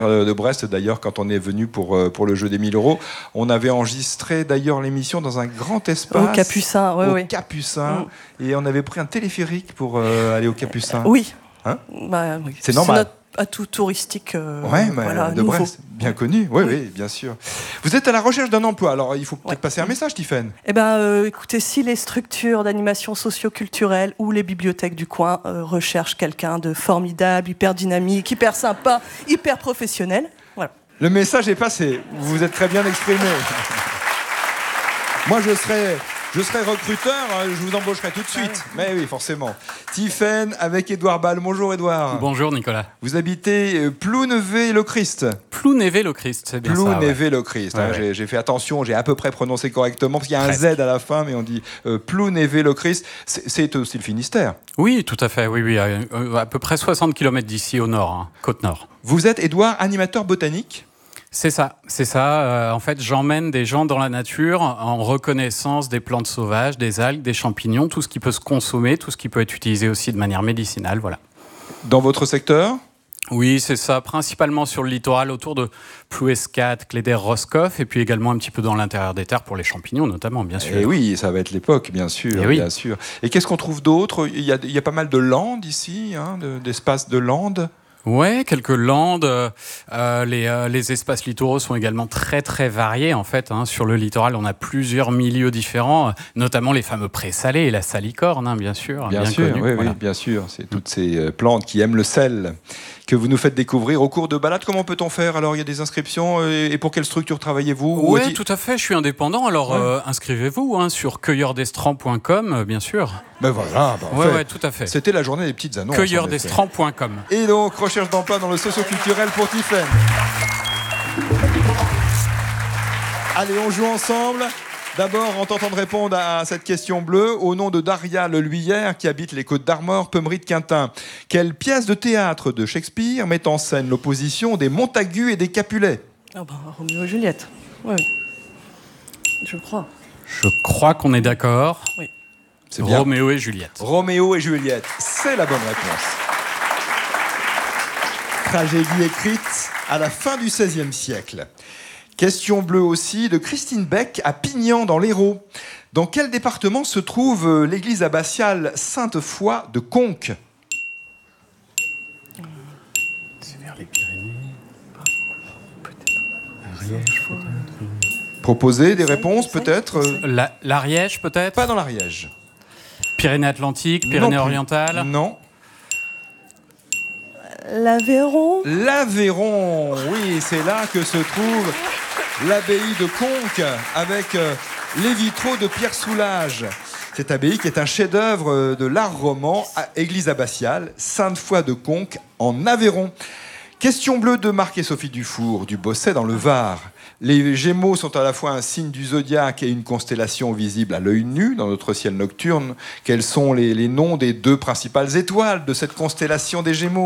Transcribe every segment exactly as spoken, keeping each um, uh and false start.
de Brest d'ailleurs quand on est venu pour, pour le jeu des mille euros. On avait enregistré d'ailleurs l'émission dans un grand espace. Au Capucin, oui, au oui. Capucin. Mm. Et on avait pris un téléphérique pour euh, aller au Capucin. Oui. Hein bah, oui. C'est normal. C'est notre atout touristique euh, ouais, mais voilà, de nouveau. Brest, bien connu. Oui, oui, oui, bien sûr. Vous êtes à la recherche d'un emploi. Alors, il faut peut-être ouais. passer un message, Tiffaine. Eh ben, euh, écoutez, si les structures d'animation socio-culturelle ou les bibliothèques du coin euh, recherchent quelqu'un de formidable, hyper dynamique, hyper sympa, hyper professionnel, voilà. Le message est passé. Vous vous êtes très bien exprimé. Moi, je serais... Je serai recruteur, je vous embaucherai tout de suite. Ah oui. Mais oui, forcément. Tiffaine avec Édouard Ball. Bonjour Édouard. Bonjour Nicolas. Vous habitez Plounévé-le-Christ. Plounévé-le-Christ, c'est bien ça. Plounévé-le-Christ. Ouais. Hein, ouais. j'ai, j'ai fait attention, j'ai à peu près prononcé correctement, parce qu'il y a un Presque. Z à la fin, mais on dit euh, Plounévé-le-Christ. C'est, c'est aussi le Finistère. Oui, tout à fait. Oui, oui, à, à peu près soixante kilomètres d'ici au nord, hein, côte nord. Vous êtes, Édouard, animateur botanique ? C'est ça, c'est ça. Euh, en fait, j'emmène des gens dans la nature en reconnaissance des plantes sauvages, des algues, des champignons, tout ce qui peut se consommer, tout ce qui peut être utilisé aussi de manière médicinale, voilà. Dans votre secteur ? Oui, c'est ça, principalement sur le littoral, autour de Plouescat, Cléder, Roscoff, et puis également un petit peu dans l'intérieur des terres pour les champignons, notamment, bien sûr. Et oui, ça va être l'époque, bien sûr, et oui. bien sûr. Et qu'est-ce qu'on trouve d'autre ? Il y a, il y a pas mal de landes ici, hein, de, d'espaces de landes. Ouais, quelques landes. Euh, les, euh, les espaces littoraux sont également très très variés en fait. Hein. Sur le littoral, on a plusieurs milieux différents, notamment les fameux présalés et la salicorne, hein, bien sûr. Bien, bien sûr, connu, oui, voilà. oui, bien sûr. C'est toutes ces plantes qui aiment le sel que vous nous faites découvrir au cours de balades. Comment peut-on faire ? Alors, il y a des inscriptions. Et pour quelle structure travaillez-vous ? Oui, est-il... tout à fait. Je suis indépendant. Alors, ouais. euh, inscrivez-vous hein, sur cueilleur d'estran point com, bien sûr. Ben voilà. Ben ouais, ouais, tout à fait. C'était la journée des petites annonces. cueilleur d'estran point com. Et donc, recherche d'emploi dans le socio-culturel pour Tiffaine. Allez, on joue ensemble. D'abord, en tentant de répondre à cette question bleue, au nom de Daria Leluyère, qui habite les Côtes d'Armor, Pemery de Quintin. Quelle pièce de théâtre de Shakespeare met en scène l'opposition des Montagu et des Capulet ? Ah ben, Roméo et Juliette. Oui, je crois. Je crois qu'on est d'accord. Oui. C'est bien. Roméo et Juliette. Roméo et Juliette, c'est la bonne réponse. Tragédie écrite à la fin du seizième siècle. Question bleue aussi de Christine Beck à Pignan dans l'Hérault. Dans quel département se trouve l'église abbatiale Sainte-Foy de Conques ? C'est vers les Pyrénées. Peut-être. Ariège, peut-être. Proposez des réponses, peut-être ? La, L'Ariège, peut-être ? Pas dans l'Ariège. Pyrénées-Atlantiques, Pyrénées-Orientales ? Non. L'Aveyron ? L'Aveyron, oui, c'est là que se trouve l'abbaye de Conques avec les vitraux de Pierre Soulages. Cette abbaye qui est un chef-d'œuvre de l'art roman, église abbatiale, Sainte-Foy de Conques en Aveyron. Question bleue de Marc et Sophie Dufour, du Bosset dans le Var. Les Gémeaux sont à la fois un signe du zodiaque et une constellation visible à l'œil nu dans notre ciel nocturne. Quels sont les, les noms des deux principales étoiles de cette constellation des Gémeaux ?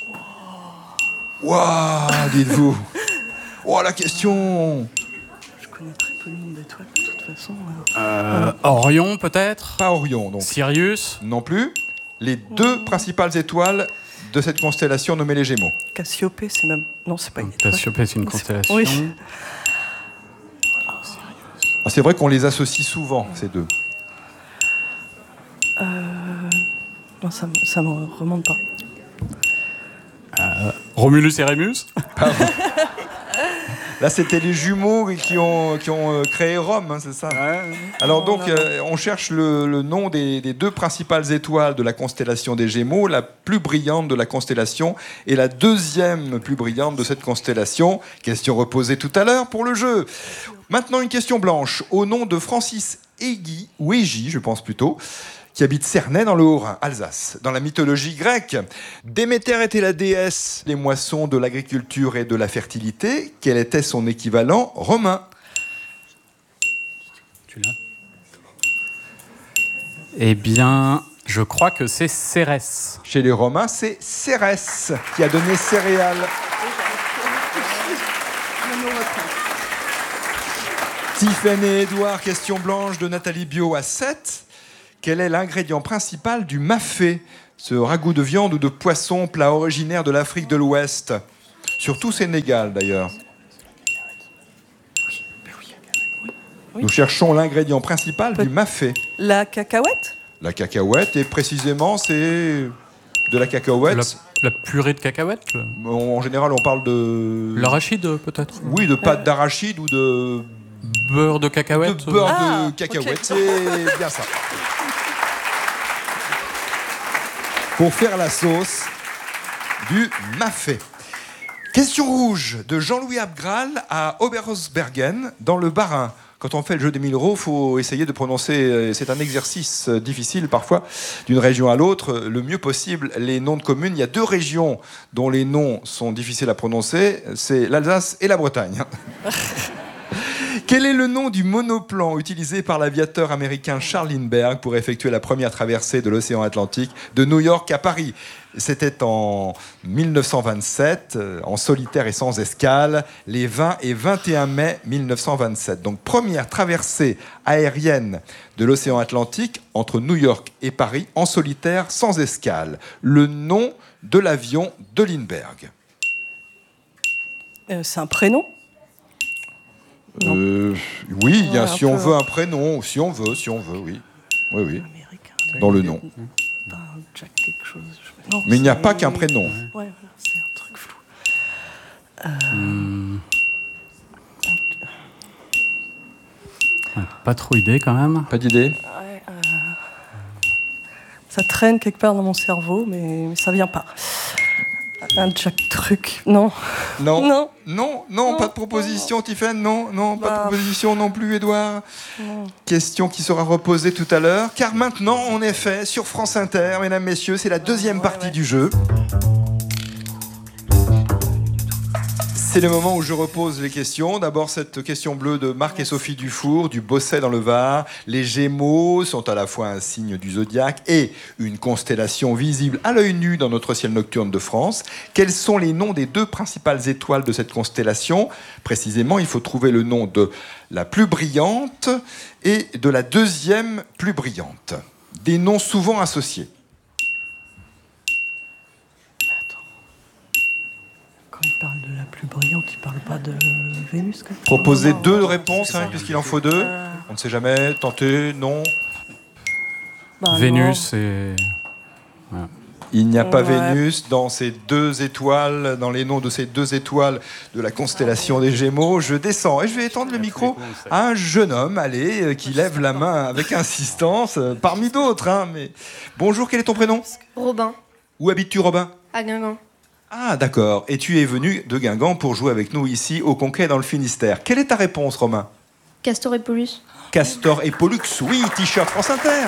Waouh, dites-vous. Oh, la question. Je connais très peu le nom d'étoiles, de toute façon. Euh, Orion, peut-être ? Pas Orion, donc. Sirius ? Non plus. Les deux oh. principales étoiles de cette constellation nommée les Gémeaux. Cassiopée, c'est même... Non, c'est pas une étoile. Cassiopée, c'est une constellation. Oui. Ah, c'est vrai qu'on les associe souvent, ces deux. Euh... Non, ça ne me remonte pas. Euh, Romulus et Rémus ? Pardon. Là, c'était les jumeaux qui ont, qui ont créé Rome, hein, c'est ça ? Ouais. Alors donc, euh, on cherche le, le nom des, des deux principales étoiles de la constellation des Gémeaux, la plus brillante de la constellation et la deuxième plus brillante de cette constellation. Question reposée tout à l'heure pour le jeu. Maintenant, une question blanche. Au nom de Francis Hégy, ou Hégy, je pense plutôt, qui habite Cernay dans le Haut-Rhin, Alsace. Dans la mythologie grecque, Déméter était la déesse des moissons, de l'agriculture et de la fertilité. Quel était son équivalent romain ? Tu l'as ? Eh bien, je crois que c'est Cérès. Chez les Romains, c'est Cérès qui a donné céréales. Tiffaine et Édouard, question blanche de Nathalie Bio à sept. Quel est l'ingrédient principal du mafé, ce ragoût de viande ou de poisson, plat originaire de l'Afrique de l'Ouest ? Surtout Sénégal, d'ailleurs. Nous cherchons l'ingrédient principal du mafé. La cacahuète? La cacahuète, et précisément, c'est de la cacahuète. La, la purée de cacahuète le... En général, on parle de... L'arachide, peut-être? Oui, de pâte d'arachide ou de... Beurre de cacahuète? De beurre ah, de cacahuète, okay. C'est bien ça. Pour faire la sauce du mafé. Question rouge de Jean-Louis Abgral à Oberhausbergen, dans le Bas-Rhin. Quand on fait le jeu des mille euros, il faut essayer de prononcer, c'est un exercice difficile parfois, d'une région à l'autre, le mieux possible les noms de communes. Il y a deux régions dont les noms sont difficiles à prononcer, c'est l'Alsace et la Bretagne. Quel est le nom du monoplan utilisé par l'aviateur américain Charles Lindbergh pour effectuer la première traversée de l'océan Atlantique de New York à Paris? C'était en mille neuf cent vingt-sept, en solitaire et sans escale, les vingt et vingt et un mai mille neuf cent vingt-sept. Donc première traversée aérienne de l'océan Atlantique entre New York et Paris en solitaire sans escale. Le nom de l'avion de Lindbergh. Euh, c'est un prénom? Euh, oui, ouais, si peu... on veut un prénom, si on veut, si on veut, oui. Oui, oui. Américain, dans le nom. Jack quelque chose. Non, mais il n'y a pas qu'un prénom. Ouais, voilà, c'est un truc flou. Euh... Hum... Pas trop idée quand même. Pas d'idée. Ouais, euh... Ça traîne quelque part dans mon cerveau, mais, mais ça vient pas. Un Jack truc, non. Non. Non. Non, non, non, pas de proposition, Tiffaine, non, non, bah... pas de proposition non plus, Édouard. Non. Question qui sera reposée tout à l'heure, car maintenant, en effet, sur France Inter, mesdames, messieurs, c'est la deuxième ouais, partie ouais. du jeu. C'est le moment où je repose les questions. D'abord, cette question bleue de Marc et Sophie Dufour, du Bosset dans le Var. Les Gémeaux sont à la fois un signe du zodiaque et une constellation visible à l'œil nu dans notre ciel nocturne de France. Quels sont les noms des deux principales étoiles de cette constellation? Précisément, il faut trouver le nom de la plus brillante et de la deuxième plus brillante. Des noms souvent associés. Il parle de la plus brillante, il parle pas de Vénus. Proposez non, deux non, réponses, hein, puisqu'il en faut deux. Euh... On ne sait jamais. Tentez, non. Bah, Vénus non. et... Ouais. Il n'y a pas ouais. Vénus dans ces deux étoiles, dans les noms de ces deux étoiles de la constellation des Gémeaux. Je descends et je vais étendre le micro à un jeune homme, allez, qui lève la main avec insistance, parmi d'autres. Hein, mais... Bonjour, quel est ton prénom? Robin. Où habites-tu, Robin? À Guingamp. Ah, d'accord. Et tu es venu de Guingamp pour jouer avec nous ici au Conquet dans le Finistère. Quelle est ta réponse, Romain? Castor et Pollux. Castor et Pollux, oui, t-shirt France Inter.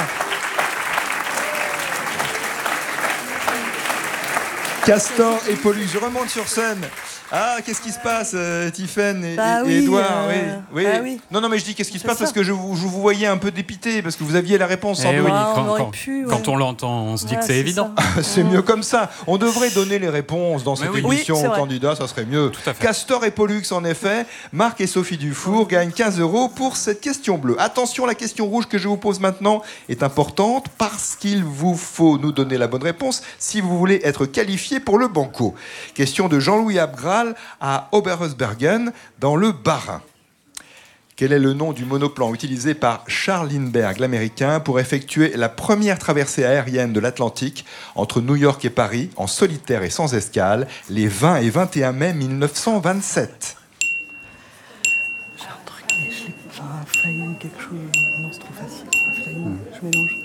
Castor et Pollux, je remonte sur scène. Ah, qu'est-ce qui se passe, euh, Tiffaine et, bah et oui, Édouard euh, oui, oui. Bah oui. Non, non, mais je dis qu'est-ce qui se passe ça. Parce que je vous, je vous voyais un peu dépité, parce que vous aviez la réponse sans eh doute. oui, ah, quand, on quand, pu, ouais. quand on l'entend, on se dit ouais, que c'est évident. C'est mieux comme ça. On devrait donner les réponses dans cette oui. émission oui, aux candidats, ça serait mieux. Tout à fait. Castor et Pollux, en effet. Marc et Sophie Dufour gagnent quinze euros pour cette question bleue. Attention, la question rouge que je vous pose maintenant est importante parce qu'il vous faut nous donner la bonne réponse si vous voulez être qualifié pour le banco. Question de Jean-Louis Abgral à Oberhausbergen, dans le Bas-Rhin. Quel est le nom du monoplan utilisé par Charles Lindbergh, l'Américain, pour effectuer la première traversée aérienne de l'Atlantique entre New York et Paris, en solitaire et sans escale, les vingt et vingt et un mai mille neuf cent vingt-sept? J'ai un truc, mais je l'ai pas. Enfin, flying, quelque chose. Non, c'est trop facile. Flying, mm. je mélange.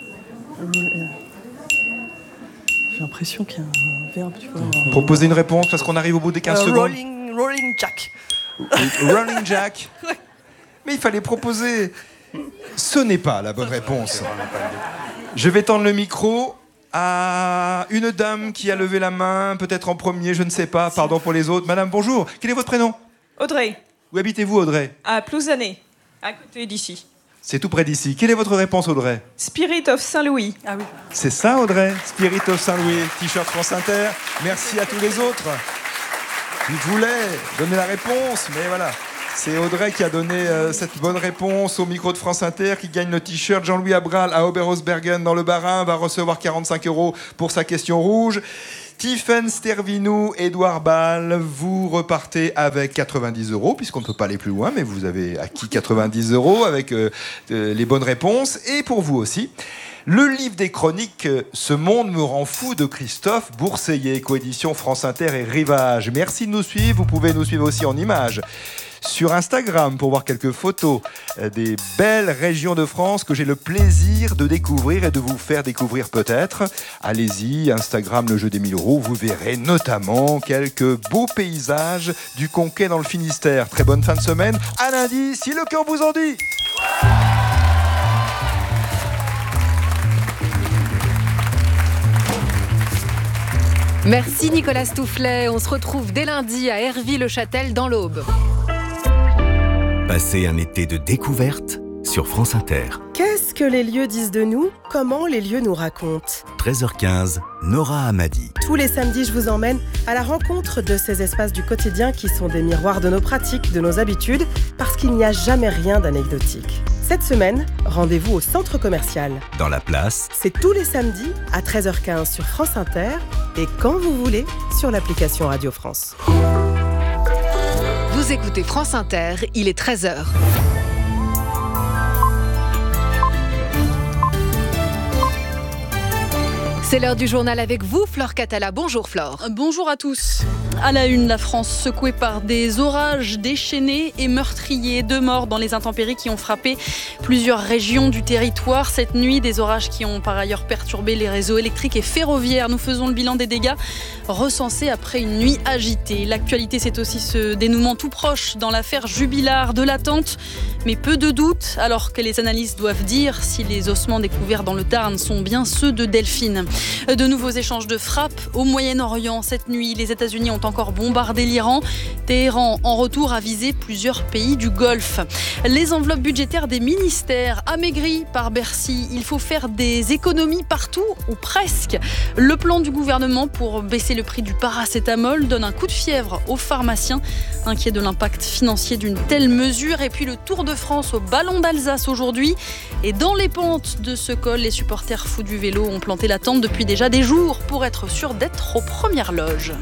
J'ai l'impression qu'il y a un verbe, tu vois. Proposez une réponse parce qu'on arrive au bout des quinze uh, secondes. Rolling, rolling Jack. Rolling Jack. Mais il fallait proposer. Ce n'est pas la bonne réponse. Je vais tendre le micro à une dame qui a levé la main, peut-être en premier, je ne sais pas. Pardon pour les autres. Madame, bonjour. Quel est votre prénom? Audrey. Où habitez-vous, Audrey? À Plouzané, à côté d'ici. C'est tout près d'ici. Quelle est votre réponse, Audrey? Spirit of Saint-Louis. Ah oui. C'est ça, Audrey? Spirit of Saint-Louis. T-shirt France Inter. Merci à tous les autres. Ils voulaient donner la réponse, mais voilà. C'est Audrey qui a donné euh, cette bonne réponse au micro de France Inter, qui gagne le t-shirt. Jean-Louis Abgral à Oberhausbergen dans le Bas-Rhin va recevoir quarante-cinq euros pour sa question rouge. Tiffaine Stervinou, Édouard Ball, vous repartez avec quatre-vingt-dix euros, puisqu'on ne peut pas aller plus loin, mais vous avez acquis quatre-vingt-dix euros avec euh, euh, les bonnes réponses. Et pour vous aussi, le livre des chroniques « Ce monde me rend fou » de Christophe Bourseiller, coédition France Inter et Rivage. Merci de nous suivre, vous pouvez nous suivre aussi en images sur Instagram pour voir quelques photos des belles régions de France que j'ai le plaisir de découvrir et de vous faire découvrir peut-être. Allez-y, Instagram, le jeu des mille euros, vous verrez notamment quelques beaux paysages du Conquet dans le Finistère. Très bonne fin de semaine, à lundi, si le cœur vous en dit. Merci Nicolas Stoufflet, on se retrouve dès lundi à Hervy-le-Châtel dans l'Aube. Passez un été de découverte sur France Inter. Qu'est-ce que les lieux disent de nous ? Comment les lieux nous racontent ? treize heures quinze, Nora Hamadi. Tous les samedis, je vous emmène à la rencontre de ces espaces du quotidien qui sont des miroirs de nos pratiques, de nos habitudes, parce qu'il n'y a jamais rien d'anecdotique. Cette semaine, rendez-vous au centre commercial. Dans la place, c'est tous les samedis à treize heures quinze sur France Inter et quand vous voulez sur l'application Radio France. Vous écoutez France Inter, il est treize heures. C'est l'heure du journal avec vous, Flore Catala. Bonjour Flore. Bonjour à tous. À la une, la France secouée par des orages déchaînés et meurtriers. Deux morts dans les intempéries qui ont frappé plusieurs régions du territoire cette nuit. Des orages qui ont par ailleurs perturbé les réseaux électriques et ferroviaires. Nous faisons le bilan des dégâts recensés après une nuit agitée. L'actualité, c'est aussi ce dénouement tout proche dans l'affaire Jubilard, de l'attente, mais peu de doute, alors que les analystes doivent dire si les ossements découverts dans le Tarn sont bien ceux de Delphine. De nouveaux échanges de frappes au Moyen-Orient. Cette nuit, les États-Unis ont encore bombardé l'Iran. Téhéran, en retour, a visé plusieurs pays du Golfe. Les enveloppes budgétaires des ministères amaigries par Bercy. Il faut faire des économies partout, ou presque. Le plan du gouvernement pour baisser le prix du paracétamol donne un coup de fièvre aux pharmaciens, inquiets de l'impact financier d'une telle mesure. Et puis le Tour de France au Ballon d'Alsace aujourd'hui. Et dans les pentes de ce col, les supporters fous du vélo ont planté la tente depuis déjà des jours pour être sûrs d'être aux premières loges.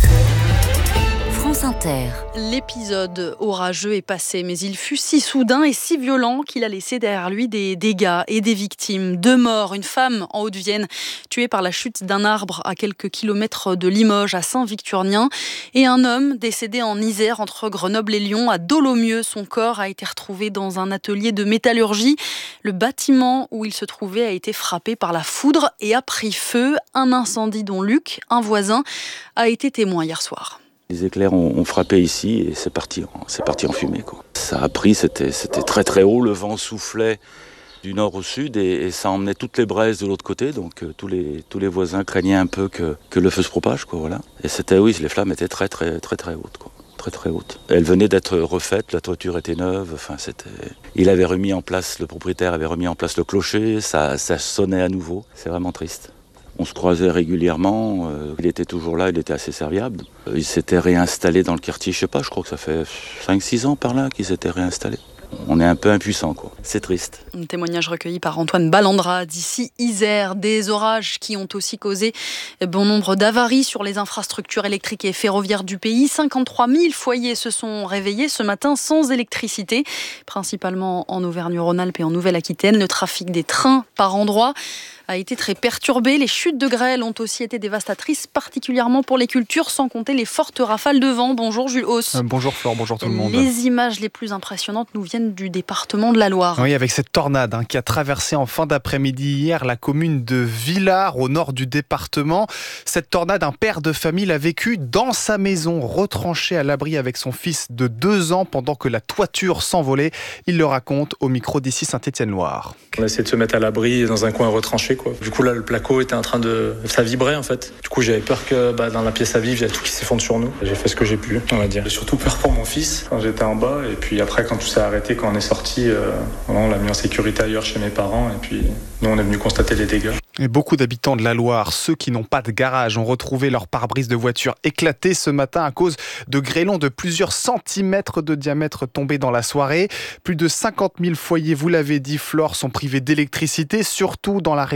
France Inter. L'épisode orageux est passé, mais il fut si soudain et si violent qu'il a laissé derrière lui des dégâts et des victimes. Deux morts, une femme en Haute-Vienne tuée par la chute d'un arbre à quelques kilomètres de Limoges, à Saint-Victurnien, et un homme décédé en Isère entre Grenoble et Lyon, à Dolomieu. Son corps a été retrouvé dans un atelier de métallurgie. Le bâtiment où il se trouvait a été frappé par la foudre et a pris feu. Un incendie dont Luc, un voisin, a été témoin hier soir. Les éclairs ont, ont frappé ici et c'est parti, c'est parti en fumée, quoi. Ça a pris, c'était, c'était très très haut, le vent soufflait du nord au sud et, et ça emmenait toutes les braises de l'autre côté, donc euh, tous, les, tous les voisins craignaient un peu que, que le feu se propage, quoi, voilà. Et c'était, oui, les flammes étaient très très très très hautes, quoi. Très très hautes. Elle venait d'être refaite, la toiture était neuve, enfin c'était... Il avait remis en place, le propriétaire avait remis en place le clocher, ça, ça sonnait à nouveau, c'est vraiment triste. On se croisait régulièrement, euh, il était toujours là, il était assez serviable. Euh, il s'était réinstallé dans le quartier, je sais pas, je crois que ça fait cinq six ans par là qu'il s'était réinstallé. On est un peu impuissant, quoi. C'est triste. Un témoignage recueilli par Antoine Ballandra d'ici Isère. Des orages qui ont aussi causé bon nombre d'avaries sur les infrastructures électriques et ferroviaires du pays. cinquante-trois mille foyers se sont réveillés ce matin sans électricité, principalement en Auvergne-Rhône-Alpes et en Nouvelle-Aquitaine. Le trafic des trains par endroits a été très perturbé. Les chutes de grêle ont aussi été dévastatrices, particulièrement pour les cultures, sans compter les fortes rafales de vent. Bonjour Jules Hauss. Euh, bonjour Flore, bonjour tout le monde. Les images les plus impressionnantes nous viennent du département de la Loire. Oui, avec cette tornade hein, qui a traversé en fin d'après-midi hier la commune de Villars, au nord du département. Cette tornade, un père de famille l'a vécu dans sa maison, retranché à l'abri avec son fils de deux ans pendant que la toiture s'envolait. Il le raconte au micro d'ici Saint-Étienne-Loire. On a essayé de se mettre à l'abri dans un coin retranché, quoi. Du coup là le placo était en train de... ça vibrait en fait. Du coup j'avais peur que bah, dans la pièce à vivre, il y a tout qui s'effondre sur nous. J'ai fait ce que j'ai pu, on va dire. J'ai surtout peur pour mon fils quand j'étais en bas et puis après quand tout s'est arrêté, quand on est sorti, euh, voilà, on l'a mis en sécurité ailleurs chez mes parents et puis nous on est venu constater les dégâts. Et beaucoup d'habitants de la Loire, ceux qui n'ont pas de garage, ont retrouvé leur pare-brise de voiture éclaté ce matin à cause de grêlons de plusieurs centimètres de diamètre tombés dans la soirée. Plus de cinquante mille foyers, vous l'avez dit Flore, sont privés d'électricité, surtout dans la région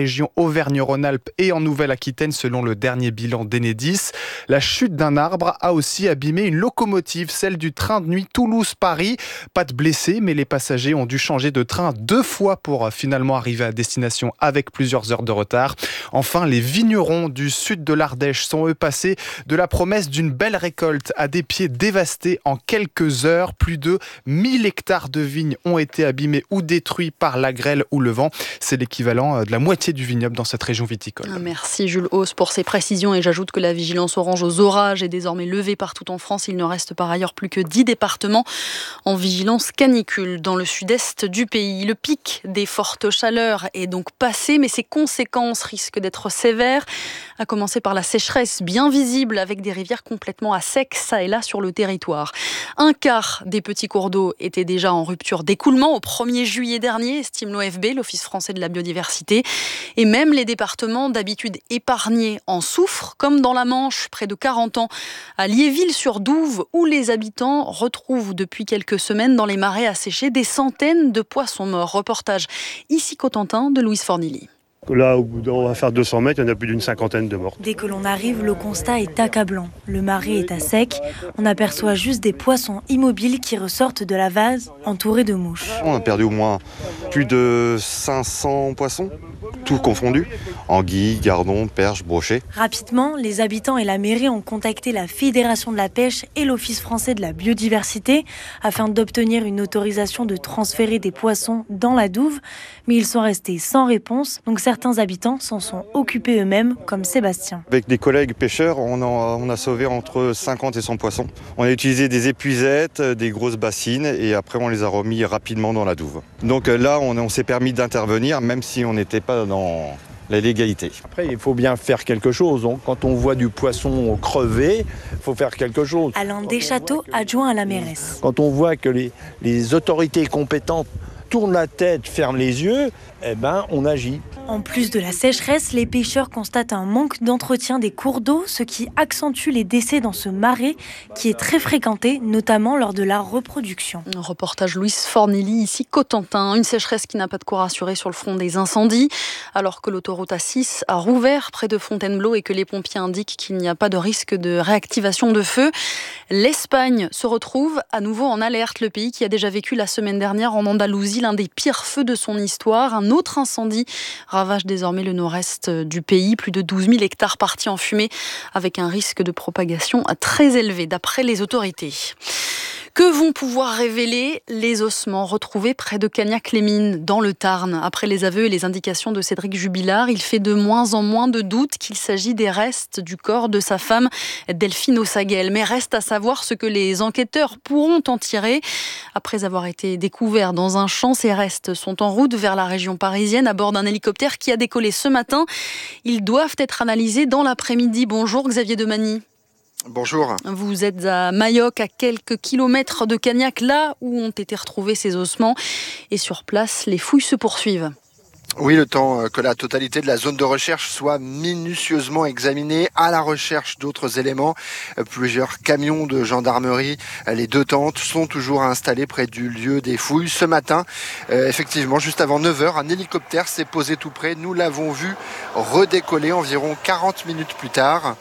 région Auvergne-Rhône-Alpes et en Nouvelle-Aquitaine selon le dernier bilan d'Enedis. La chute d'un arbre a aussi abîmé une locomotive, celle du train de nuit Toulouse-Paris. Pas de blessés, mais les passagers ont dû changer de train deux fois pour finalement arriver à destination avec plusieurs heures de retard. Enfin, les vignerons du sud de l'Ardèche sont eux passés de la promesse d'une belle récolte à des pieds dévastés en quelques heures. Plus de mille hectares de vignes ont été abîmés ou détruits par la grêle ou le vent. C'est l'équivalent de la moitié du vignoble dans cette région viticole. Merci Jules Hauss pour ces précisions et j'ajoute que la vigilance orange aux orages est désormais levée partout en France. Il ne reste par ailleurs plus que dix départements en vigilance canicule dans le sud-est du pays. Le pic des fortes chaleurs est donc passé, mais ses conséquences risquent d'être sévères, à commencer par la sécheresse bien visible avec des rivières complètement à sec, ça et là sur le territoire. Un quart des petits cours d'eau étaient déjà en rupture d'écoulement au premier juillet dernier, estime l'O F B, l'Office français de la biodiversité. Et même les départements d'habitude épargnés en souffrent, comme dans la Manche, près de quarante ans, à Liéville-sur-Douve, où les habitants retrouvent depuis quelques semaines dans les marais asséchés des centaines de poissons morts. Reportage ici Cotentin de Louise Fornilly. Là, au bout on va faire deux cents mètres, il y en a plus d'une cinquantaine de morts. Dès que l'on arrive, le constat est accablant. Le marais est à sec, on aperçoit juste des poissons immobiles qui ressortent de la vase, entourés de mouches. On a perdu au moins plus de cinq cents poissons, tout confondus. Anguilles, gardons, perches, brochets. Rapidement, les habitants et la mairie ont contacté la Fédération de la pêche et l'Office français de la biodiversité afin d'obtenir une autorisation de transférer des poissons dans la douve. Mais ils sont restés sans réponse, donc certains habitants s'en sont occupés eux-mêmes, comme Sébastien. Avec des collègues pêcheurs, on a, on a sauvé entre cinquante et cent poissons. On a utilisé des épuisettes, des grosses bassines et après on les a remis rapidement dans la douve. Donc là, on, on s'est permis d'intervenir même si on n'était pas dans la légalité. Après, il faut bien faire quelque chose. Quand on voit du poisson crever, il faut faire quelque chose. Alain Deschâteaux, adjoint à la mairesse. Quand on voit que les, les autorités compétentes tournent la tête, ferment les yeux, eh ben, on agit. En plus de la sécheresse, les pêcheurs constatent un manque d'entretien des cours d'eau, ce qui accentue les décès dans ce marais qui est très fréquenté, notamment lors de la reproduction. Un reportage Louise Fornilly, ici Cotentin. Une sécheresse qui n'a pas de quoi rassurer sur le front des incendies, alors que l'autoroute A six a rouvert près de Fontainebleau et que les pompiers indiquent qu'il n'y a pas de risque de réactivation de feu. L'Espagne se retrouve à nouveau en alerte. Le pays qui a déjà vécu la semaine dernière en Andalousie l'un des pires feux de son histoire. Un autre incendie ravage désormais le nord-est du pays. Plus de douze mille hectares partis en fumée avec un risque de propagation très élevé d'après les autorités. Que vont pouvoir révéler les ossements retrouvés près de Cagnac-les-Mines, dans le Tarn? Après les aveux et les indications de Cédric Jubilard, il fait de moins en moins de doutes qu'il s'agit des restes du corps de sa femme, Delphine Ossaguel. Mais reste à savoir ce que les enquêteurs pourront en tirer. Après avoir été découverts dans un champ, ces restes sont en route vers la région parisienne à bord d'un hélicoptère qui a décollé ce matin. Ils doivent être analysés dans l'après-midi. Bonjour Xavier Demagny. Bonjour. Vous êtes à Mayoc, à quelques kilomètres de Cagnac, là où ont été retrouvés ces ossements. Et sur place, les fouilles se poursuivent. Oui, le temps que la totalité de la zone de recherche soit minutieusement examinée à la recherche d'autres éléments. Plusieurs camions de gendarmerie, les deux tentes sont toujours installés près du lieu des fouilles. Ce matin, euh, effectivement, juste avant neuf heures, un hélicoptère s'est posé tout près. Nous l'avons vu redécoller environ quarante minutes plus tard,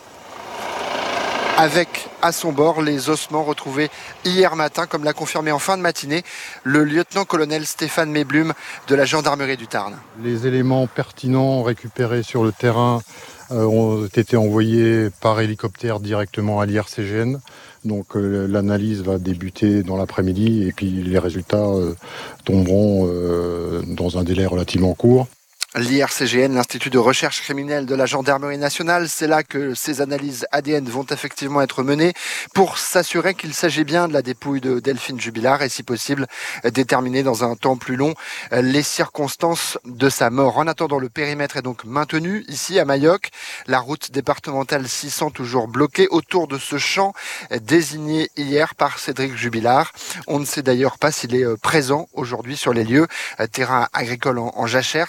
avec à son bord les ossements retrouvés hier matin, comme l'a confirmé en fin de matinée le lieutenant-colonel Stéphane Méblum de la gendarmerie du Tarn. Les éléments pertinents récupérés sur le terrain euh, ont été envoyés par hélicoptère directement à l'I R C G N. Donc euh, l'analyse va débuter dans l'après-midi et puis les résultats euh, tomberont euh, dans un délai relativement court. L'I R C G N, l'Institut de recherche criminelle de la gendarmerie nationale, c'est là que ces analyses A D N vont effectivement être menées pour s'assurer qu'il s'agit bien de la dépouille de Delphine Jubilard et si possible déterminer dans un temps plus long les circonstances de sa mort. En attendant, le périmètre est donc maintenu ici à Mayoc. La route départementale six cents toujours bloquée autour de ce champ désigné hier par Cédric Jubilard. On ne sait d'ailleurs pas s'il est présent aujourd'hui sur les lieux. Terrain agricole en, en jachère, sec,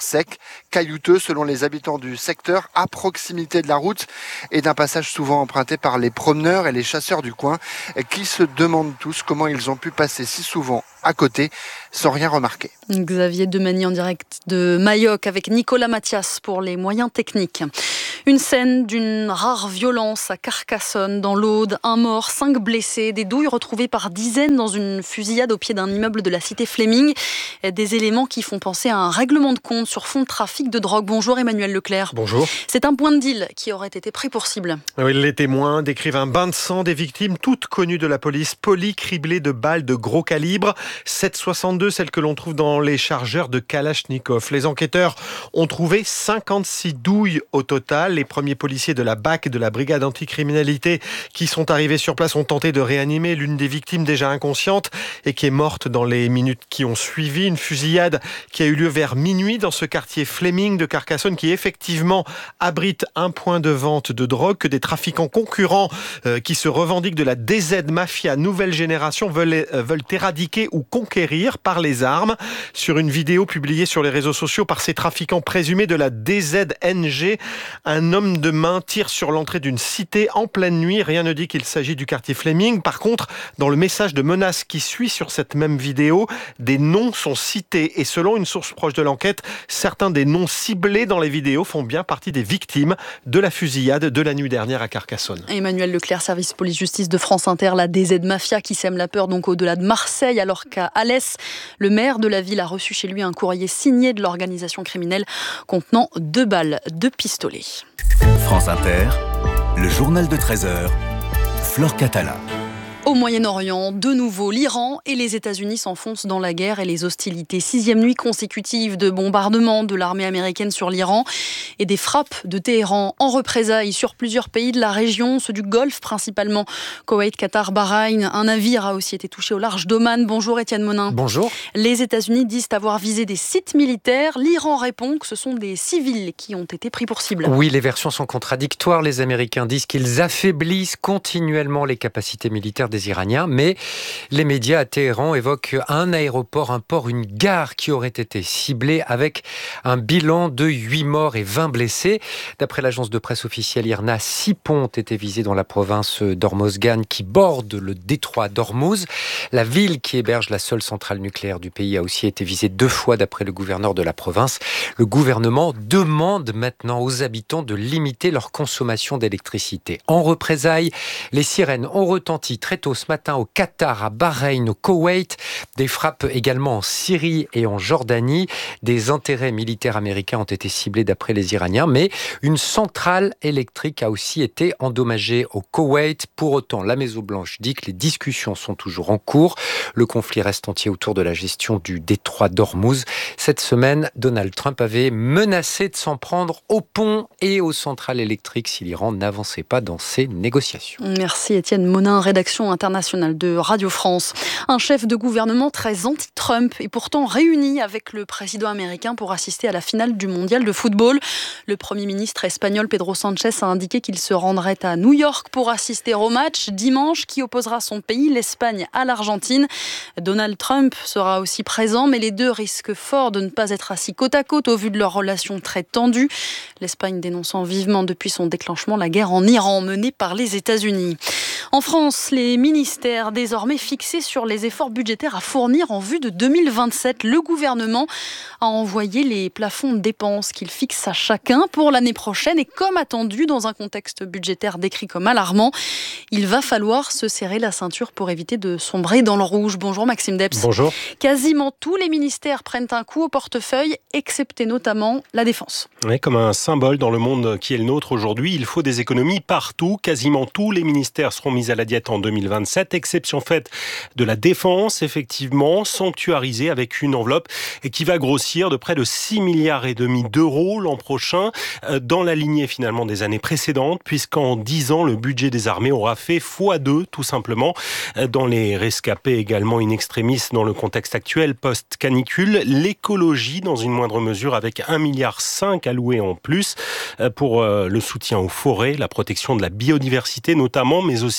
caillouteux selon les habitants du secteur, à proximité de la route et d'un passage souvent emprunté par les promeneurs et les chasseurs du coin qui se demandent tous comment ils ont pu passer si souvent à côté sans rien remarquer. Xavier Demagny en direct de Mayoc avec Nicolas Mathias pour les moyens techniques. Une scène d'une rare violence à Carcassonne, dans l'Aude. Un mort, cinq blessés, des douilles retrouvées par dizaines dans une fusillade au pied d'un immeuble de la cité Fleming. Des éléments qui font penser à un règlement de compte sur fond de trafic de drogue. Bonjour Emmanuel Leclerc. Bonjour. C'est un point de deal qui aurait été pris pour cible. Oui, les témoins décrivent un bain de sang des victimes, toutes connues de la police, polies criblées de balles de gros calibre. sept soixante-deux, celles que l'on trouve dans les chargeurs de Kalachnikov. Les enquêteurs ont trouvé cinquante-six douilles au total. Les premiers policiers de la B A C, de la brigade anticriminalité, qui sont arrivés sur place, ont tenté de réanimer l'une des victimes déjà inconsciente et qui est morte dans les minutes qui ont suivi. Une fusillade qui a eu lieu vers minuit dans ce quartier Fleming de Carcassonne, qui effectivement abrite un point de vente de drogue que des trafiquants concurrents euh, qui se revendiquent de la D Z Mafia nouvelle génération veulent, euh, veulent éradiquer ou conquérir par les armes. Sur une vidéo publiée sur les réseaux sociaux par ces trafiquants présumés de la D Z N G, un homme de main tire sur l'entrée d'une cité en pleine nuit. Rien ne dit qu'il s'agit du quartier Fleming. Par contre, dans le message de menace qui suit sur cette même vidéo, des noms sont cités. Et selon une source proche de l'enquête, certains des noms ciblés dans les vidéos font bien partie des victimes de la fusillade de la nuit dernière à Carcassonne. Emmanuel Leclerc, service police-justice de France Inter, la D Z Mafia qui sème la peur donc au-delà de Marseille, alors qu'à Alès, le maire de la ville a reçu chez lui un courrier signé de l'organisation criminelle contenant deux balles de pistolet. France Inter, le journal de treize heures, Flore Catala. Au Moyen-Orient, de nouveau, l'Iran et les États-Unis s'enfoncent dans la guerre et les hostilités. Sixième nuit consécutive de bombardements de l'armée américaine sur l'Iran et des frappes de Téhéran en représailles sur plusieurs pays de la région, ceux du Golfe principalement, Koweït, Qatar, Bahreïn. Un navire a aussi été touché au large d'Oman. Bonjour Étienne Monin. Bonjour. Les États-Unis disent avoir visé des sites militaires. L'Iran répond que ce sont des civils qui ont été pris pour cible. Oui, les versions sont contradictoires. Les Américains disent qu'ils affaiblissent continuellement les capacités militaires des Iraniens, mais les médias à Téhéran évoquent un aéroport, un port, une gare qui aurait été ciblée avec un bilan de huit morts et vingt blessés. D'après l'agence de presse officielle I R N A, six ponts ont été visés dans la province d'Hormozgan qui borde le détroit d'Ormuz. La ville qui héberge la seule centrale nucléaire du pays a aussi été visée deux fois d'après le gouverneur de la province. Le gouvernement demande maintenant aux habitants de limiter leur consommation d'électricité. En représailles, les sirènes ont retenti très tôt ce matin au Qatar, à Bahreïn, au Koweït. Des frappes également en Syrie et en Jordanie. Des intérêts militaires américains ont été ciblés d'après les Iraniens, mais une centrale électrique a aussi été endommagée au Koweït. Pour autant, la Maison-Blanche dit que les discussions sont toujours en cours. Le conflit reste entier autour de la gestion du détroit d'Ormuz. Cette semaine, Donald Trump avait menacé de s'en prendre aux ponts et aux centrales électriques si l'Iran n'avançait pas dans ses négociations. Merci Étienne Monin, rédaction internationale de Radio France. Un chef de gouvernement très anti-Trump et pourtant réuni avec le président américain pour assister à la finale du mondial de football. Le Premier ministre espagnol Pedro Sánchez a indiqué qu'il se rendrait à New York pour assister au match dimanche qui opposera son pays, l'Espagne, à l'Argentine. Donald Trump sera aussi présent, mais les deux risquent fort de ne pas être assis côte à côte au vu de leur relation très tendue. L'Espagne dénonçant vivement depuis son déclenchement la guerre en Iran menée par les États-Unis. En France, les ministères désormais fixés sur les efforts budgétaires à fournir en vue de deux mille vingt-sept. Le gouvernement a envoyé les plafonds de dépenses qu'il fixe à chacun pour l'année prochaine et comme attendu dans un contexte budgétaire décrit comme alarmant, il va falloir se serrer la ceinture pour éviter de sombrer dans le rouge. Bonjour Maxime Debs. Bonjour. Quasiment tous les ministères prennent un coup au portefeuille, excepté notamment la Défense. Oui, comme un symbole dans le monde qui est le nôtre aujourd'hui, il faut des économies partout. Quasiment tous les ministères seront mis à la diète en deux mille vingt-sept, exception faite de la Défense, effectivement, sanctuarisée avec une enveloppe qui va grossir de près de six milliards et demi d'euros l'an prochain, dans la lignée finalement des années précédentes, puisqu'en dix ans, le budget des armées aura fait fois deux, tout simplement. Dans les rescapés également in extremis dans le contexte actuel post-canicule, l'écologie dans une moindre mesure avec un virgule cinq milliard alloué en plus pour le soutien aux forêts, la protection de la biodiversité notamment, mais aussi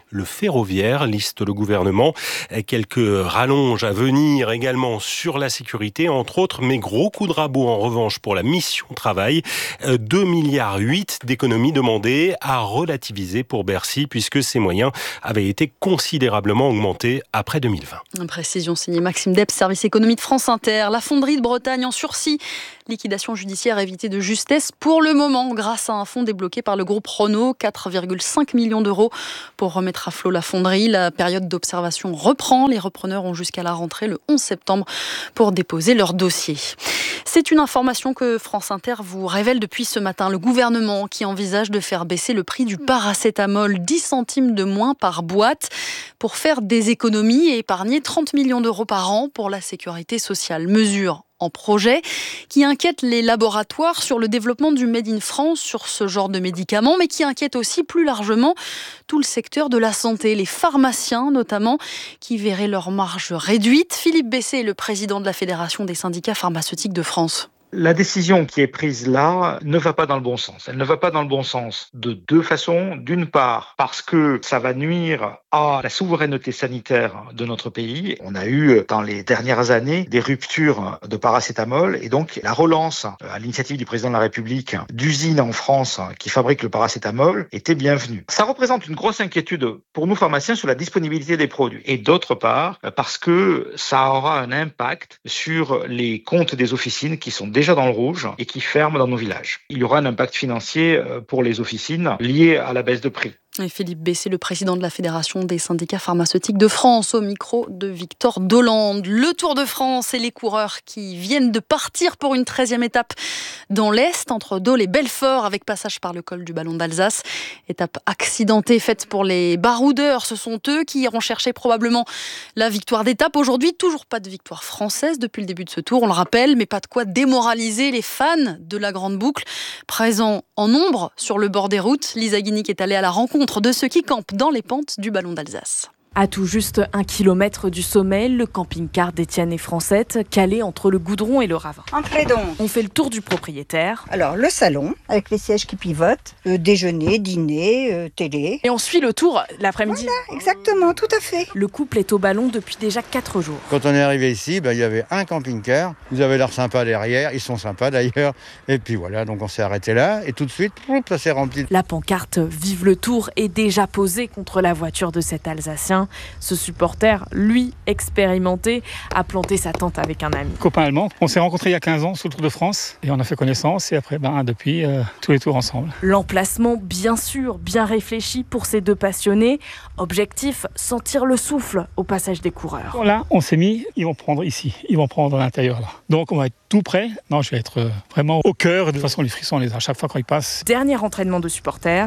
le ferroviaire, liste le gouvernement. Quelques rallonges à venir également sur la sécurité, entre autres, mais gros coup de rabot en revanche pour la mission travail. deux virgule huit milliards d'économies demandées à relativiser pour Bercy, puisque ces moyens avaient été considérablement augmentés après deux mille vingt. Une précision signée Maxime Deps, service économie de France Inter. La fonderie de Bretagne en sursis. Liquidation judiciaire évitée de justesse pour le moment grâce à un fonds débloqué par le groupe Renault, quatre virgule cinq millions d'euros pour remettre à flot la fonderie. La période d'observation reprend. Les repreneurs ont jusqu'à la rentrée le onze septembre pour déposer leur dossier. C'est une information que France Inter vous révèle depuis ce matin. Le gouvernement qui envisage de faire baisser le prix du paracétamol, dix centimes de moins par boîte, pour faire des économies et épargner trente millions d'euros par an pour la sécurité sociale. Mesure en projet qui inquiète les laboratoires sur le développement du Made in France sur ce genre de médicaments, mais qui inquiète aussi plus largement tout le secteur de la santé, les pharmaciens notamment, qui verraient leurs marges réduites. Philippe Bessé est le président de la Fédération des syndicats pharmaceutiques de France. La décision qui est prise là ne va pas dans le bon sens. Elle ne va pas dans le bon sens de deux façons. D'une part, parce que ça va nuire à la souveraineté sanitaire de notre pays. On a eu dans les dernières années des ruptures de paracétamol et donc la relance à l'initiative du président de la République d'usines en France qui fabriquent le paracétamol était bienvenue. Ça représente une grosse inquiétude pour nous pharmaciens sur la disponibilité des produits. Et d'autre part, parce que ça aura un impact sur les comptes des officines qui sont déjà dans le rouge et qui ferment dans nos villages. Il y aura un impact financier pour les officines lié à la baisse de prix. Et Philippe Bessé, le président de la Fédération des syndicats pharmaceutiques de France, au micro de Victor Dolande. Le Tour de France et les coureurs qui viennent de partir pour une treizième étape dans l'Est, entre Dole et Belfort, avec passage par le col du Ballon d'Alsace. Étape accidentée faite pour les baroudeurs. Ce sont eux qui iront chercher probablement la victoire d'étape. Aujourd'hui, toujours pas de victoire française depuis le début de ce Tour, on le rappelle, mais pas de quoi démoraliser les fans de la Grande Boucle. Présents en nombre sur le bord des routes, Lisa Guinic est allée à la rencontre de ceux qui campent dans les pentes du Ballon d'Alsace. À tout juste un kilomètre du sommet, le camping-car d'Étienne et Francette, calé entre le goudron et le ravin. Entrez donc. On fait le tour du propriétaire. Alors, le salon, avec les sièges qui pivotent, euh, déjeuner, dîner, euh, télé. Et on suit le tour l'après-midi. Voilà, exactement, tout à fait. Le couple est au Ballon depuis déjà quatre jours. Quand on est arrivé ici, ben, il y avait un camping-car. Vous avez l'air sympa derrière, ils sont sympas d'ailleurs. Et puis voilà, donc on s'est arrêté là et tout de suite, ça s'est rempli. La pancarte « Vive le Tour » est déjà posée contre la voiture de cet Alsacien. Ce supporter, lui, expérimenté, a planté sa tente avec un ami. Copain allemand, on s'est rencontrés il y a quinze ans sur le Tour de France et on a fait connaissance et après, ben, depuis, euh, tous les tours ensemble. L'emplacement, bien sûr, bien réfléchi pour ces deux passionnés. Objectif, sentir le souffle au passage des coureurs. Bon, là, on s'est mis, ils vont prendre ici, ils vont prendre à l'intérieur là. Donc on va être tout prêt. Non, je vais être euh, vraiment au cœur. De toute façon, les frissons, on les a à chaque fois quand ils passent. Dernier entraînement de supporters.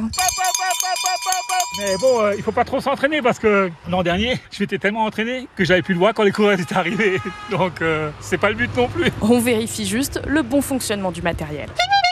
Mais bon, euh, il faut pas trop s'entraîner parce que l'an dernier, je m'étais tellement entraîné que j'avais plus le voix quand les coureurs étaient arrivés. Donc, euh, c'est pas le but non plus. On vérifie juste le bon fonctionnement du matériel.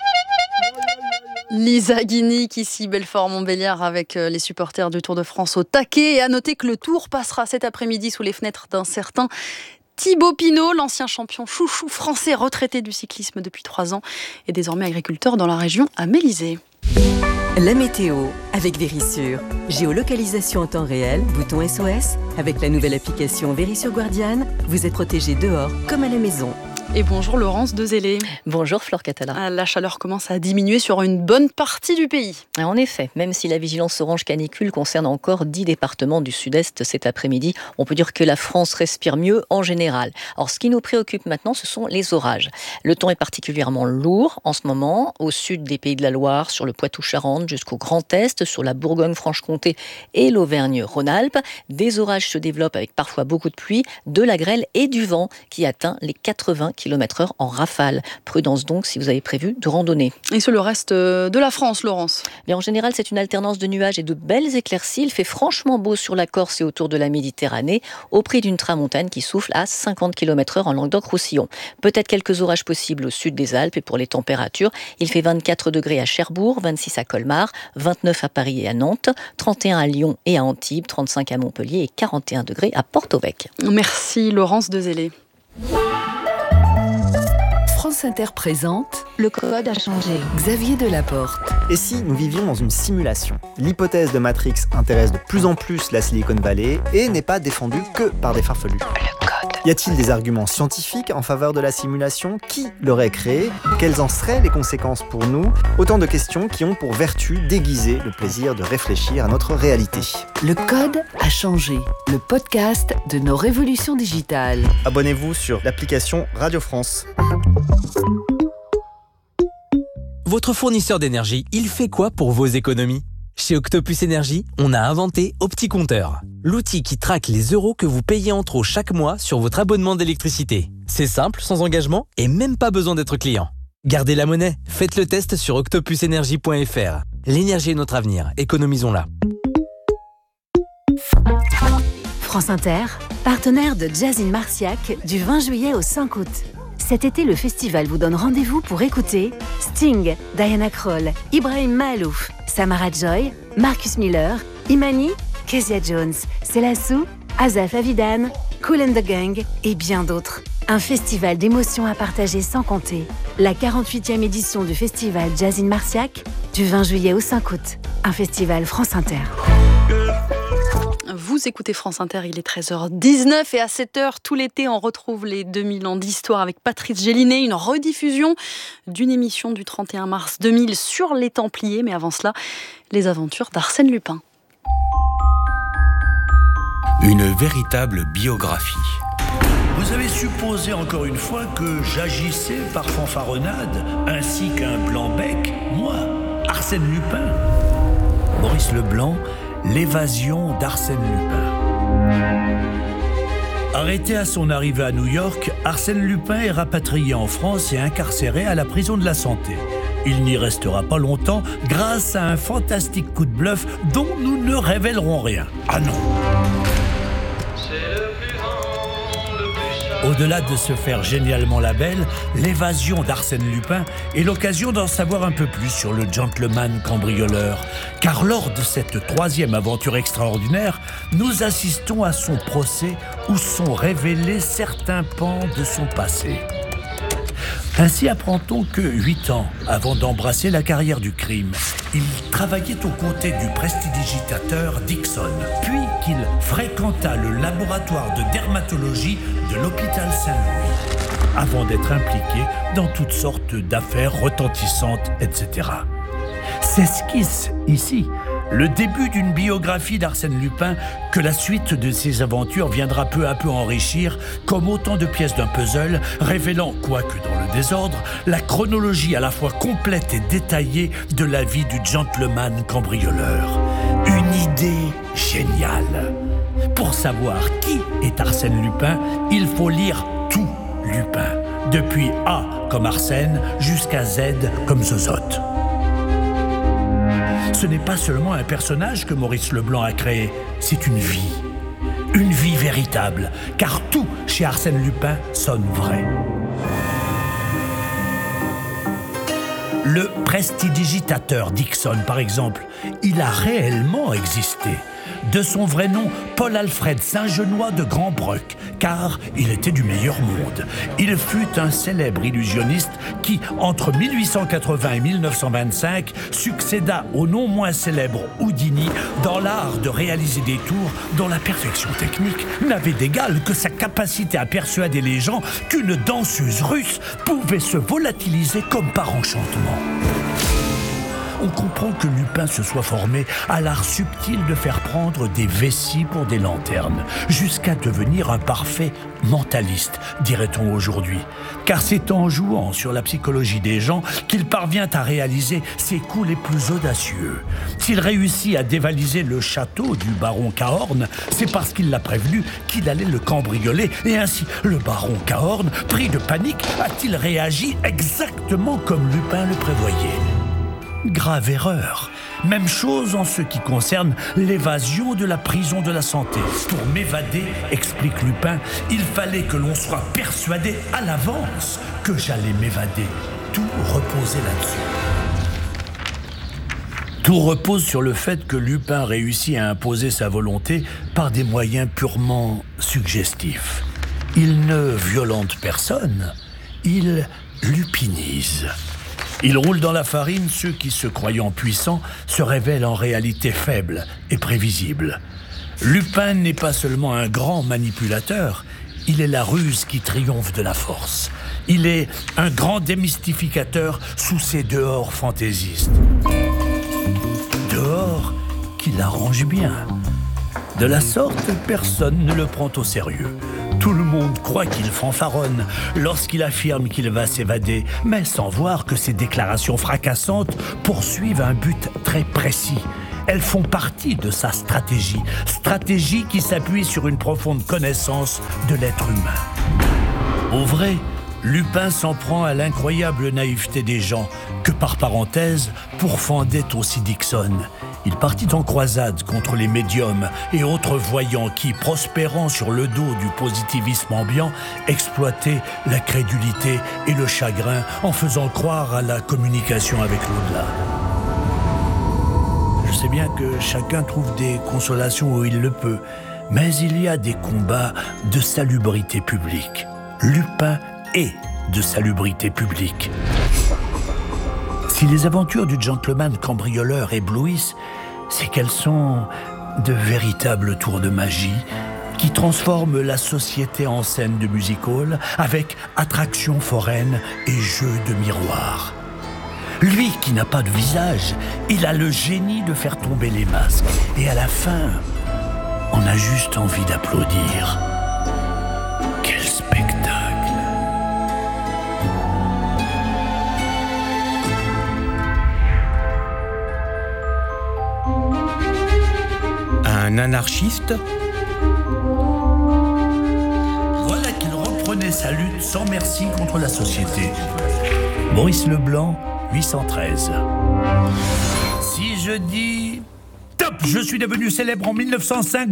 Lisa Guinic, ici Belfort-Montbéliard, avec les supporters du Tour de France au taquet. Et à noter que le Tour passera cet après-midi sous les fenêtres d'un certain Thibaut Pinot, l'ancien champion chouchou français retraité du cyclisme depuis trois ans et désormais agriculteur dans la région à Mélisée. La météo avec Vérissure. Géolocalisation en temps réel, bouton S O S. Avec la nouvelle application Vérissure Guardian, vous êtes protégé dehors comme à la maison. Et bonjour Laurence Dezélé. Bonjour Flore Catala. La chaleur commence à diminuer sur une bonne partie du pays. En effet, même si la vigilance orange canicule concerne encore dix départements du sud-est cet après-midi, on peut dire que la France respire mieux en général. Alors ce qui nous préoccupe maintenant, ce sont les orages. Le temps est particulièrement lourd en ce moment, au sud des Pays de la Loire, sur le Poitou-Charentes jusqu'au Grand Est, sur la Bourgogne-Franche-Comté et l'Auvergne-Rhône-Alpes. Des orages se développent avec parfois beaucoup de pluie, de la grêle et du vent qui atteint les quatre-vingts kilomètres heure en rafale. Prudence donc si vous avez prévu de randonner. Et sur le reste de la France, Laurence ? Bien, en général, c'est une alternance de nuages et de belles éclaircies. Il fait franchement beau sur la Corse et autour de la Méditerranée, au prix d'une tramontane qui souffle à cinquante kilomètres heure en Languedoc-Roussillon. Peut-être quelques orages possibles au sud des Alpes. Et pour les températures, il fait vingt-quatre degrés à Cherbourg, vingt-six à Colmar, vingt-neuf à Paris et à Nantes, trente et un à Lyon et à Antibes, trente-cinq à Montpellier et quarante et un degrés à Porto-Vecchio. Merci Laurence Dezélé. France Inter présente Le code a changé. Xavier Delaporte. Et si nous vivions dans une simulation ? L'hypothèse de Matrix intéresse de plus en plus la Silicon Valley et n'est pas défendue que par des farfelus. Le code. Y a-t-il des arguments scientifiques en faveur de la simulation ? Qui l'aurait créée ? Quelles en seraient les conséquences pour nous ? Autant de questions qui ont pour vertu d'aiguiser le plaisir de réfléchir à notre réalité. Le code a changé. Le podcast de nos révolutions digitales. Abonnez-vous sur l'application Radio France. Votre fournisseur d'énergie, il fait quoi pour vos économies ? Chez Octopus Énergie, on a inventé OptiCompteur, l'outil qui traque les euros que vous payez en trop chaque mois sur votre abonnement d'électricité. C'est simple, sans engagement et même pas besoin d'être client. Gardez la monnaie, faites le test sur octopus énergie point f r. L'énergie est notre avenir, économisons-la. France Inter, partenaire de Jazz in Marciac du vingt juillet au cinq août. Cet été, le festival vous donne rendez-vous pour écouter Sting, Diana Krall, Ibrahim Mahalouf, Samara Joy, Marcus Miller, Imani, Kezia Jones, Selassou, Azaf Avidan, Kool and the Gang et bien d'autres. Un festival d'émotions à partager sans compter. La quarante-huitième édition du festival Jazz in Marciac du vingt juillet au cinq août. Un festival France Inter. Vous écoutez France Inter, il est treize heures dix-neuf et à sept heures, tout l'été, on retrouve les deux mille ans d'histoire avec Patrice Gélinet, une rediffusion d'une émission du trente et un mars deux mille sur les Templiers. Mais avant cela, les aventures d'Arsène Lupin. Une véritable biographie. Vous avez supposé encore une fois que j'agissais par fanfaronnade, ainsi qu'un blanc-bec, moi, Arsène Lupin. Maurice Leblanc, l'évasion d'Arsène Lupin. Arrêté à son arrivée à New York, Arsène Lupin est rapatrié en France et incarcéré à la prison de la Santé. Il n'y restera pas longtemps grâce à un fantastique coup de bluff dont nous ne révélerons rien. Ah non! Au-delà de se faire génialement la belle, l'évasion d'Arsène Lupin est l'occasion d'en savoir un peu plus sur le gentleman cambrioleur. Car lors de cette troisième aventure extraordinaire, nous assistons à son procès où sont révélés certains pans de son passé. Ainsi apprend-on que, huit ans avant d'embrasser la carrière du crime, il travaillait aux côtés du prestidigitateur Dixon, puis qu'il fréquenta le laboratoire de dermatologie de l'hôpital Saint-Louis, avant d'être impliqué dans toutes sortes d'affaires retentissantes, et cetera. S'esquisse ici le début d'une biographie d'Arsène Lupin que la suite de ses aventures viendra peu à peu enrichir comme autant de pièces d'un puzzle, révélant, quoique dans le désordre, la chronologie à la fois complète et détaillée de la vie du gentleman cambrioleur. Une idée géniale. Pour savoir qui est Arsène Lupin, il faut lire tout Lupin, depuis A comme Arsène jusqu'à Z comme Zozote. Ce n'est pas seulement un personnage que Maurice Leblanc a créé, c'est une vie. Une vie véritable, car tout chez Arsène Lupin sonne vrai. Le prestidigitateur Dixon, par exemple, il a réellement existé. De son vrai nom, Paul-Alfred Saint-Genois de Grand-Breuc, car il était du meilleur monde. Il fut un célèbre illusionniste qui, entre mille huit cent quatre-vingts et mille neuf cent vingt-cinq, succéda au non moins célèbre Houdini dans l'art de réaliser des tours dont la perfection technique n'avait d'égal que sa capacité à persuader les gens qu'une danseuse russe pouvait se volatiliser comme par enchantement. On comprend que Lupin se soit formé à l'art subtil de faire prendre des vessies pour des lanternes, jusqu'à devenir un parfait mentaliste, dirait-on aujourd'hui. Car c'est en jouant sur la psychologie des gens qu'il parvient à réaliser ses coups les plus audacieux. S'il réussit à dévaliser le château du baron Cahorn, c'est parce qu'il l'a prévenu qu'il allait le cambrioler, et ainsi le baron Cahorn, pris de panique, a-t-il réagi exactement comme Lupin le prévoyait. Grave erreur. Même chose en ce qui concerne l'évasion de la prison de la Santé. Pour m'évader, explique Lupin, il fallait que l'on soit persuadé à l'avance que j'allais m'évader. Tout reposait là-dessus. Tout repose sur le fait que Lupin réussit à imposer sa volonté par des moyens purement suggestifs. Il ne violente personne, il lupinise. Il roule dans la farine ceux qui, se croyant puissants, se révèlent en réalité faibles et prévisibles. Lupin n'est pas seulement un grand manipulateur, il est la ruse qui triomphe de la force. Il est un grand démystificateur sous ses dehors fantaisistes. Dehors qui l'arrange bien. De la sorte, personne ne le prend au sérieux. Tout le monde croit qu'il fanfaronne lorsqu'il affirme qu'il va s'évader, mais sans voir que ses déclarations fracassantes poursuivent un but très précis. Elles font partie de sa stratégie, stratégie qui s'appuie sur une profonde connaissance de l'être humain. Au vrai, Lupin s'en prend à l'incroyable naïveté des gens, que par parenthèse pourfendait aussi Dickson. Il partit en croisade contre les médiums et autres voyants qui, prospérant sur le dos du positivisme ambiant, exploitaient la crédulité et le chagrin en faisant croire à la communication avec l'au-delà. Je sais bien que chacun trouve des consolations où il le peut, mais il y a des combats de salubrité publique. Lupin est de salubrité publique. Si les aventures du gentleman cambrioleur éblouissent, c'est qu'elles sont de véritables tours de magie qui transforment la société en scène de music-hall avec attractions foraines et jeux de miroirs. Lui qui n'a pas de visage, il a le génie de faire tomber les masques. Et à la fin, on a juste envie d'applaudir. Quel spectacle! Un anarchiste? Voilà qu'il reprenait sa lutte sans merci contre la société. Maurice Leblanc, huit cent treize. Si je dis... Top, je suis devenu célèbre en mille neuf cent cinq,